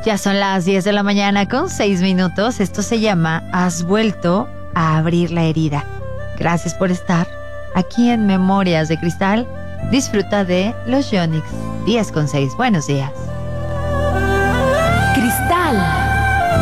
Ya son las 10 de la mañana con 6 minutos. Esto se llama Has vuelto a abrir la herida. Gracias por estar aquí en Memorias de Cristal. Disfruta de los Yonix 10 con 6. Buenos días.